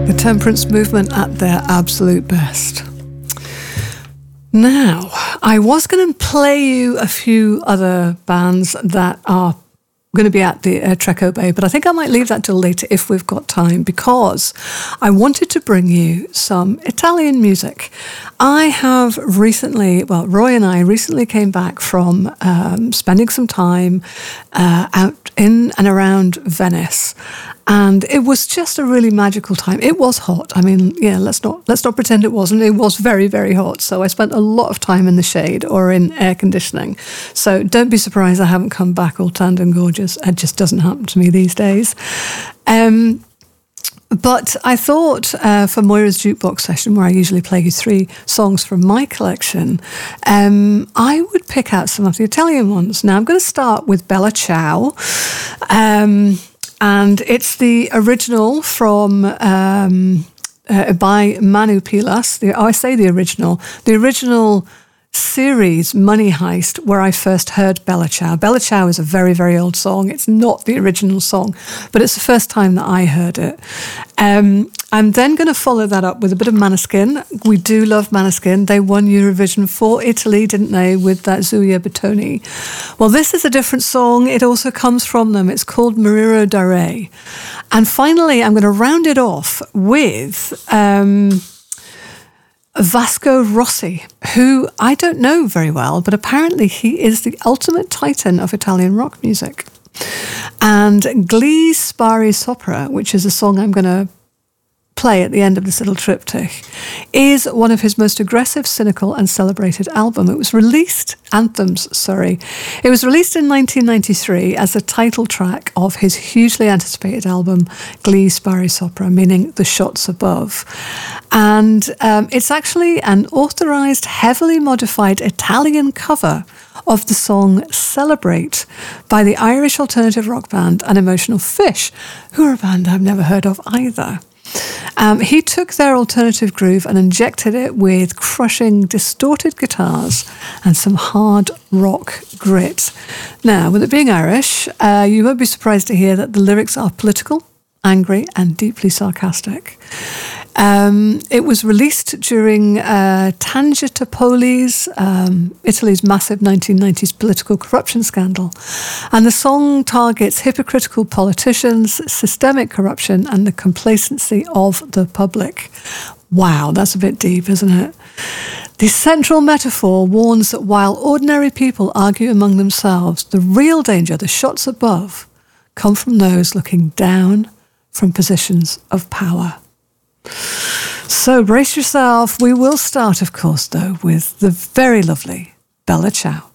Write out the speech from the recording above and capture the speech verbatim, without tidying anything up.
The temperance movement at their absolute best. Now, I was going to play you a few other bands that are going to be at the uh, Treco Bay, but I think I might leave that till later if we've got time, because I wanted to bring you some Italian music. I have recently, well, Roy and I recently came back from um, spending some time uh, out in and around Venice. And it was just a really magical time. It was hot. I mean, yeah, let's not let's not pretend it wasn't. It was very, very hot. So I spent a lot of time in the shade or in air conditioning. So don't be surprised I haven't come back all tanned and gorgeous. It just doesn't happen to me these days. Um, but I thought uh, for Moira's Jukebox session, where I usually play you three songs from my collection, um, I would pick out some of the Italian ones. Now I'm going to start with Bella Ciao. Um, And it's the original from um, uh, by Manu Pilas. The, oh, I say the original. The original series, Money Heist, where I first heard Bella Ciao. Bella Ciao is a very, very old song. It's not the original song, but it's the first time that I heard it. Um, I'm then going to follow that up with a bit of Maneskin. We do love Maneskin. They won Eurovision for Italy, didn't they, with that Zulia Batoni. Well, this is a different song. It also comes from them. It's called Mariro da Re. And finally, I'm going to round it off with Um, Vasco Rossi, who I don't know very well, but apparently he is the ultimate titan of Italian rock music. And Gli Spari Sopra, which is a song I'm going to play at the end of this little triptych, is one of his most aggressive, cynical and celebrated album. It was released, Anthems, sorry. It was released in nineteen ninety-three as the title track of his hugely anticipated album, Gli Spari Sopra, meaning The Shots Above. And um, it's actually an authorized, heavily modified Italian cover of the song Celebrate by the Irish alternative rock band An Emotional Fish, who are a band I've never heard of either. Um, he took their alternative groove and injected it with crushing, distorted guitars and some hard rock grit. Now, with it being Irish, uh, you won't be surprised to hear that the lyrics are political, angry and deeply sarcastic. Um, it was released during uh, Tangentipooli's, um, Italy's massive nineteen nineties political corruption scandal. And the song targets hypocritical politicians, systemic corruption, and the complacency of the public. Wow, that's a bit deep, isn't it? The central metaphor warns that while ordinary people argue among themselves, the real danger, the shots above, come from those looking down from positions of power. So brace yourself. We will start, of course, though, with the very lovely Bella Ciao.